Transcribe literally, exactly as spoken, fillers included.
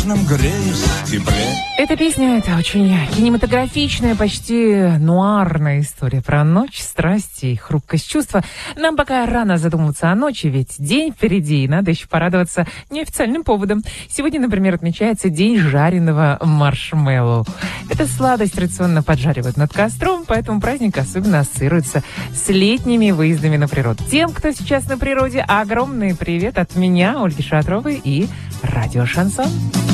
Нам греюсь в тепле. Эта песня — это очень кинематографичная, почти нуарная история про ночь, страсти и хрупкость чувства. Нам пока рано задумываться о ночи, ведь день впереди, и надо еще порадоваться неофициальным поводом. Сегодня, например, отмечается День жареного маршмеллоу. Эта сладость традиционно поджаривают над костром, поэтому праздник особенно ассоциируется с летними выездами на природу. Тем, кто сейчас на природе, огромный привет от меня, Ольги Шатровой и Радио Шансон.